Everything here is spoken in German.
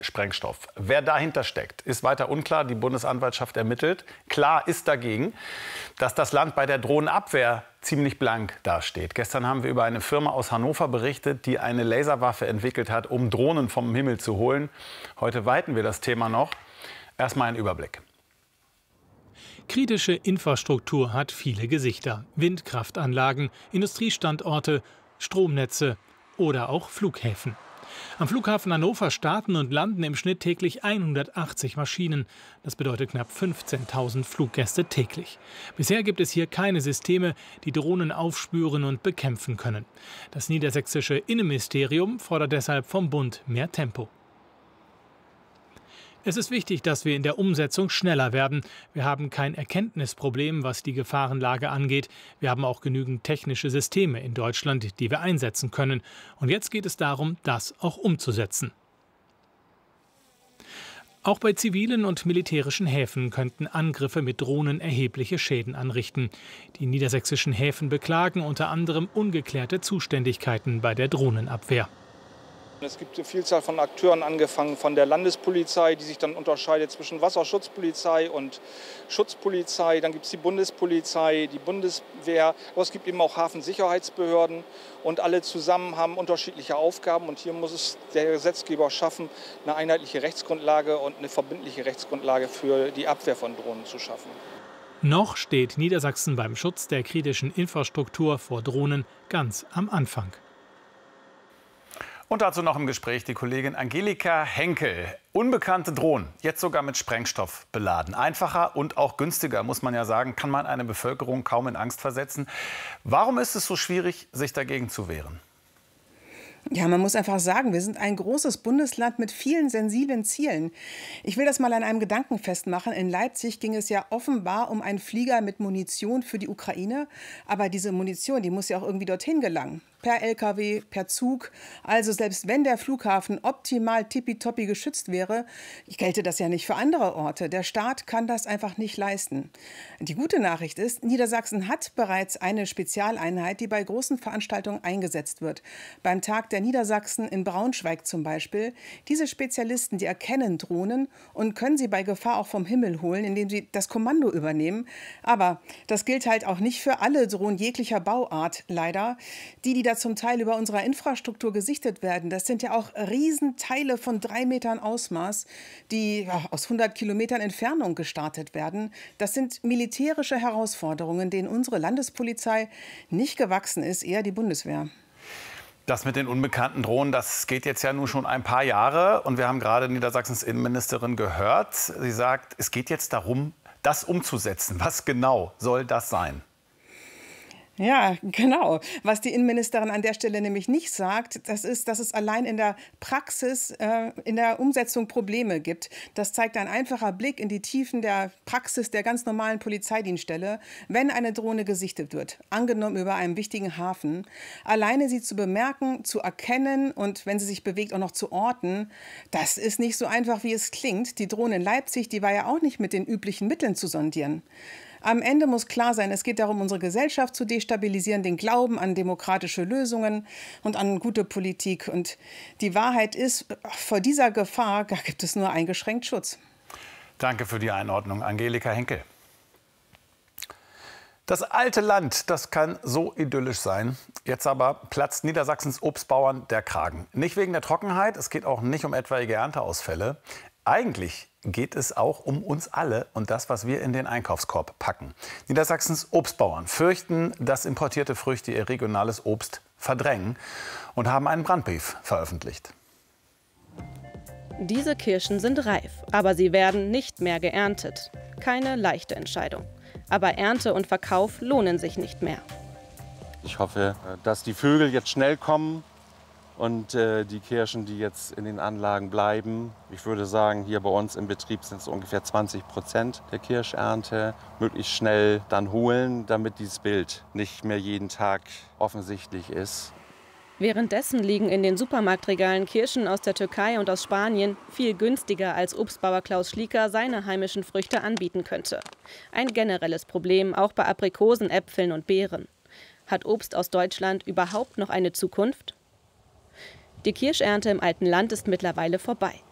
Sprengstoff. Wer dahinter steckt, ist weiter unklar. Die Bundesanwaltschaft ermittelt. Klar ist dagegen, dass das Land bei der Drohnenabwehr ziemlich blank dasteht. Gestern haben wir über eine Firma aus Hannover berichtet, die eine Laserwaffe entwickelt hat, um Drohnen vom Himmel zu holen. Heute weiten wir das Thema noch. Erstmal ein Überblick. Kritische Infrastruktur hat viele Gesichter. Windkraftanlagen, Industriestandorte, Stromnetze oder auch Flughäfen. Am Flughafen Hannover starten und landen im Schnitt täglich 180 Maschinen. Das bedeutet knapp 15.000 Fluggäste täglich. Bisher gibt es hier keine Systeme, die Drohnen aufspüren und bekämpfen können. Das niedersächsische Innenministerium fordert deshalb vom Bund mehr Tempo. Es ist wichtig, dass wir in der Umsetzung schneller werden. Wir haben kein Erkenntnisproblem, was die Gefahrenlage angeht. Wir haben auch genügend technische Systeme in Deutschland, die wir einsetzen können. Und jetzt geht es darum, das auch umzusetzen. Auch bei zivilen und militärischen Häfen könnten Angriffe mit Drohnen erhebliche Schäden anrichten. Die niedersächsischen Häfen beklagen unter anderem ungeklärte Zuständigkeiten bei der Drohnenabwehr. Es gibt eine Vielzahl von Akteuren, angefangen von der Landespolizei, die sich dann unterscheidet zwischen Wasserschutzpolizei und Schutzpolizei. Dann gibt es die Bundespolizei, die Bundeswehr, aber es gibt eben auch Hafensicherheitsbehörden. Und alle zusammen haben unterschiedliche Aufgaben. Und hier muss es der Gesetzgeber schaffen, eine einheitliche Rechtsgrundlage und eine verbindliche Rechtsgrundlage für die Abwehr von Drohnen zu schaffen. Noch steht Niedersachsen beim Schutz der kritischen Infrastruktur vor Drohnen ganz am Anfang. Und dazu noch im Gespräch die Kollegin Angelika Henkel. Unbekannte Drohnen, jetzt sogar mit Sprengstoff beladen. Einfacher und auch günstiger, muss man ja sagen, kann man eine Bevölkerung kaum in Angst versetzen. Warum ist es so schwierig, sich dagegen zu wehren? Ja, man muss einfach sagen, wir sind ein großes Bundesland mit vielen sensiblen Zielen. Ich will das mal an einem Gedanken festmachen. In Leipzig ging es ja offenbar um einen Flieger mit Munition für die Ukraine. Aber diese Munition, die muss ja auch irgendwie dorthin gelangen. Per LKW, per Zug. Also selbst wenn der Flughafen optimal tippitoppi geschützt wäre, gelte das ja nicht für andere Orte. Der Staat kann das einfach nicht leisten. Die gute Nachricht ist, Niedersachsen hat bereits eine Spezialeinheit, die bei großen Veranstaltungen eingesetzt wird. Beim Tag der Niedersachsen in Braunschweig zum Beispiel. Diese Spezialisten, die erkennen Drohnen und können sie bei Gefahr auch vom Himmel holen, indem sie das Kommando übernehmen. Aber das gilt halt auch nicht für alle Drohnen jeglicher Bauart, leider. Die da zum Teil über unserer Infrastruktur gesichtet werden, das sind ja auch Riesenteile von 3 Metern Ausmaß, die aus 100 Kilometern Entfernung gestartet werden. Das sind militärische Herausforderungen, denen unsere Landespolizei nicht gewachsen ist, eher die Bundeswehr. Das mit den unbekannten Drohnen, das geht jetzt ja nun schon ein paar Jahre. Und wir haben gerade Niedersachsens Innenministerin gehört. Sie sagt, es geht jetzt darum, das umzusetzen. Was genau soll das sein? Ja, genau. Was die Innenministerin an der Stelle nämlich nicht sagt, das ist, dass es allein in der Praxis, in der Umsetzung Probleme gibt. Das zeigt ein einfacher Blick in die Tiefen der Praxis der ganz normalen Polizeidienststelle, wenn eine Drohne gesichtet wird, angenommen über einem wichtigen Hafen. Alleine sie zu bemerken, zu erkennen und wenn sie sich bewegt auch noch zu orten, das ist nicht so einfach, wie es klingt. Die Drohne in Leipzig, die war ja auch nicht mit den üblichen Mitteln zu sondieren. Am Ende muss klar sein, es geht darum, unsere Gesellschaft zu destabilisieren, den Glauben an demokratische Lösungen und an gute Politik. Und die Wahrheit ist, vor dieser Gefahr gibt es nur eingeschränkt Schutz. Danke für die Einordnung, Angelika Henkel. Das alte Land, das kann so idyllisch sein. Jetzt aber platzt Niedersachsens Obstbauern der Kragen. Nicht wegen der Trockenheit, es geht auch nicht um etwaige Ernteausfälle. Eigentlich geht es auch um uns alle und das, was wir in den Einkaufskorb packen. Niedersachsens Obstbauern fürchten, dass importierte Früchte ihr regionales Obst verdrängen und haben einen Brandbrief veröffentlicht. Diese Kirschen sind reif, aber sie werden nicht mehr geerntet. Keine leichte Entscheidung. Aber Ernte und Verkauf lohnen sich nicht mehr. Ich hoffe, dass die Vögel jetzt schnell kommen. Und die Kirschen, die jetzt in den Anlagen bleiben, ich würde sagen, hier bei uns im Betrieb sind es ungefähr 20% der Kirschernte, möglichst schnell dann holen, damit dieses Bild nicht mehr jeden Tag offensichtlich ist. Währenddessen liegen in den Supermarktregalen Kirschen aus der Türkei und aus Spanien viel günstiger, als Obstbauer Klaus Schlieker seine heimischen Früchte anbieten könnte. Ein generelles Problem auch bei Aprikosen, Äpfeln und Beeren. Hat Obst aus Deutschland überhaupt noch eine Zukunft? Die Kirschernte im alten Land ist mittlerweile vorbei.